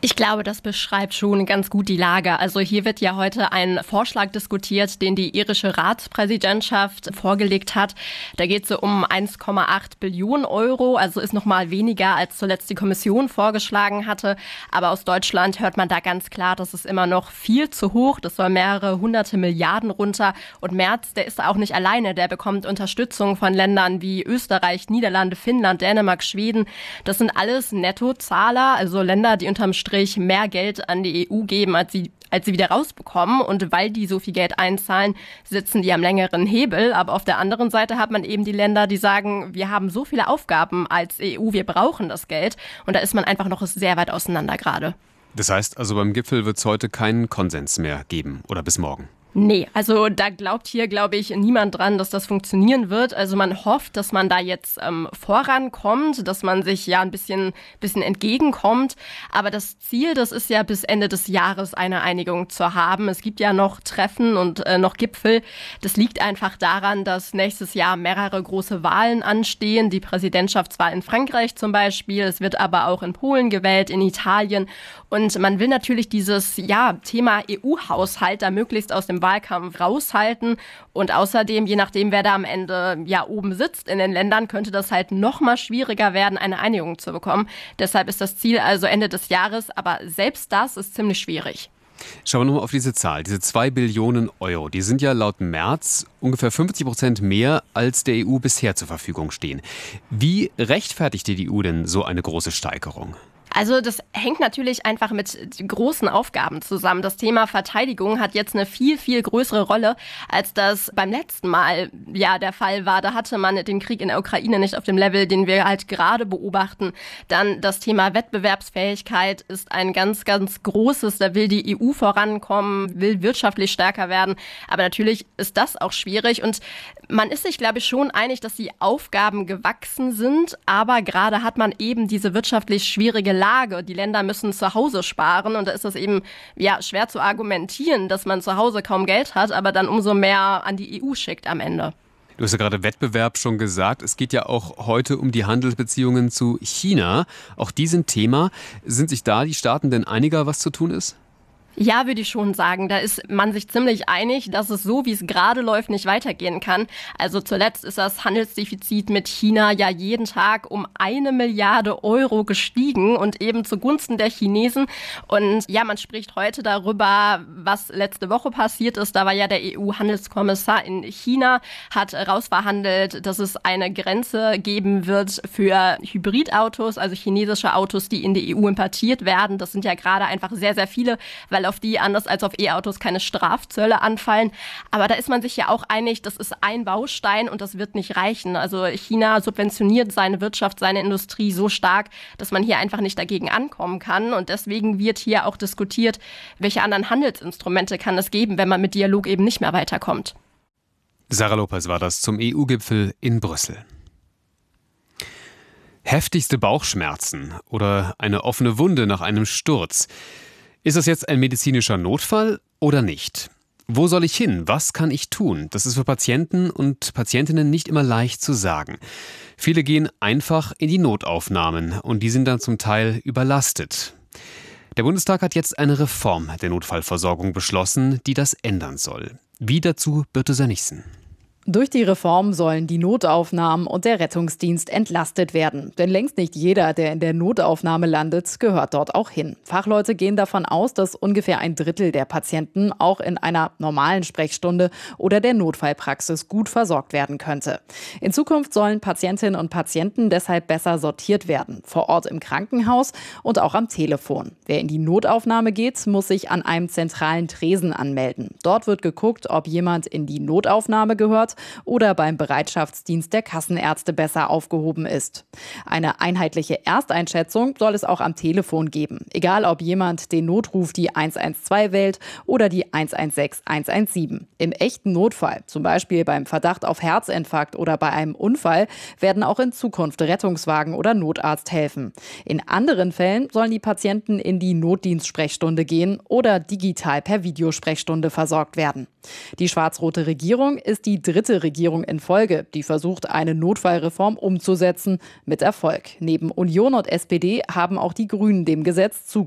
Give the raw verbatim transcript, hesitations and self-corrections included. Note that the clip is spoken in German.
Ich glaube, das beschreibt schon ganz gut die Lage. Also hier wird ja heute ein Vorschlag diskutiert, den die irische Ratspräsidentschaft vorgelegt hat. Da geht es um eins Komma acht Billionen Euro, also ist noch mal weniger, als zuletzt die Kommission vorgeschlagen hatte. Aber aus Deutschland hört man da ganz klar, das ist immer noch viel zu hoch. Das soll mehrere hunderte Milliarden runter. Und Merz, der ist auch nicht alleine. Der bekommt Unterstützung von Ländern wie Österreich, Niederlande, Finnland, Dänemark, Schweden. Das sind alles Nettozahler, also Länder, die unterm Strich mehr Geld an die E U geben, als sie, als sie wieder rausbekommen. Und weil die so viel Geld einzahlen, sitzen die am längeren Hebel. Aber auf der anderen Seite hat man eben die Länder, die sagen, wir haben so viele Aufgaben als E U, wir brauchen das Geld. Und da ist man einfach noch sehr weit auseinander gerade. Das heißt also, beim Gipfel wird es heute keinen Konsens mehr geben oder bis morgen? Nee, also da glaubt hier, glaube ich, niemand dran, dass das funktionieren wird. Also man hofft, dass man da jetzt ähm, vorankommt, dass man sich ja ein bisschen, bisschen entgegenkommt. Aber das Ziel, das ist ja bis Ende des Jahres eine Einigung zu haben. Es gibt ja noch Treffen und äh, noch Gipfel. Das liegt einfach daran, dass nächstes Jahr mehrere große Wahlen anstehen. Die Präsidentschaftswahl in Frankreich zum Beispiel. Es wird aber auch in Polen gewählt, in Italien. Und man will natürlich dieses ja, Thema E U-Haushalt da möglichst aus dem Wahlkampf raushalten. Und außerdem, je nachdem, wer da am Ende ja oben sitzt in den Ländern, könnte das halt noch mal schwieriger werden, eine Einigung zu bekommen. Deshalb ist das Ziel also Ende des Jahres. Aber selbst das ist ziemlich schwierig. Schauen wir nochmal auf diese Zahl, diese zwei Billionen Euro. Die sind ja laut Merz ungefähr fünfzig Prozent mehr, als der E U bisher zur Verfügung stehen. Wie rechtfertigt die E U denn so eine große Steigerung? Also das hängt natürlich einfach mit großen Aufgaben zusammen. Das Thema Verteidigung hat jetzt eine viel, viel größere Rolle, als das beim letzten Mal ja der Fall war. Da hatte man den Krieg in der Ukraine nicht auf dem Level, den wir halt gerade beobachten. Dann das Thema Wettbewerbsfähigkeit ist ein ganz, ganz großes. Da will die E U vorankommen, will wirtschaftlich stärker werden. Aber natürlich ist das auch schwierig. Und man ist sich, glaube ich, schon einig, dass die Aufgaben gewachsen sind. Aber gerade hat man eben diese wirtschaftlich schwierige Lage. Die Länder müssen zu Hause sparen und da ist es eben ja schwer zu argumentieren, dass man zu Hause kaum Geld hat, aber dann umso mehr an die E U schickt am Ende. Du hast ja gerade Wettbewerb schon gesagt. Es geht ja auch heute um die Handelsbeziehungen zu China. Auch die sind Thema. Sind sich da die Staaten denn einiger, was zu tun ist? Ja, würde ich schon sagen. Da ist man sich ziemlich einig, dass es so, wie es gerade läuft, nicht weitergehen kann. Also zuletzt ist das Handelsdefizit mit China ja jeden Tag um eine Milliarde Euro gestiegen und eben zugunsten der Chinesen. Und ja, man spricht heute darüber, was letzte Woche passiert ist. Da war ja der E U-Handelskommissar in China, hat rausverhandelt, dass es eine Grenze geben wird für Hybridautos, also chinesische Autos, die in die E U importiert werden. Das sind ja gerade einfach sehr, sehr viele, weil auf die anders als auf E-Autos keine Strafzölle anfallen. Aber da ist man sich ja auch einig, das ist ein Baustein und das wird nicht reichen. Also China subventioniert seine Wirtschaft, seine Industrie so stark, dass man hier einfach nicht dagegen ankommen kann. Und deswegen wird hier auch diskutiert, welche anderen Handelsinstrumente kann es geben, wenn man mit Dialog eben nicht mehr weiterkommt. Sarah Lopez war das zum E U-Gipfel in Brüssel. Heftigste Bauchschmerzen oder eine offene Wunde nach einem Sturz. Ist das jetzt ein medizinischer Notfall oder nicht? Wo soll ich hin? Was kann ich tun? Das ist für Patienten und Patientinnen nicht immer leicht zu sagen. Viele gehen einfach in die Notaufnahmen und die sind dann zum Teil überlastet. Der Bundestag hat jetzt eine Reform der Notfallversorgung beschlossen, die das ändern soll. Wie dazu Birte Sönnigsen. Durch die Reform sollen die Notaufnahmen und der Rettungsdienst entlastet werden. Denn längst nicht jeder, der in der Notaufnahme landet, gehört dort auch hin. Fachleute gehen davon aus, dass ungefähr ein Drittel der Patienten auch in einer normalen Sprechstunde oder der Notfallpraxis gut versorgt werden könnte. In Zukunft sollen Patientinnen und Patienten deshalb besser sortiert werden. Vor Ort im Krankenhaus und auch am Telefon. Wer in die Notaufnahme geht, muss sich an einem zentralen Tresen anmelden. Dort wird geguckt, ob jemand in die Notaufnahme gehört oder beim Bereitschaftsdienst der Kassenärzte besser aufgehoben ist. Eine einheitliche Ersteinschätzung soll es auch am Telefon geben. Egal, ob jemand den Notruf die eins eins zwei wählt oder die eins eins sechs eins eins sieben. Im echten Notfall, zum Beispiel beim Verdacht auf Herzinfarkt oder bei einem Unfall, werden auch in Zukunft Rettungswagen oder Notarzt helfen. In anderen Fällen sollen die Patienten in die Notdienstsprechstunde gehen oder digital per Videosprechstunde versorgt werden. Die schwarz-rote Regierung ist die dritte Regierung in Folge, die versucht, eine Notfallreform umzusetzen, mit Erfolg. Neben Union und S P D haben auch die Grünen dem Gesetz zugestimmt.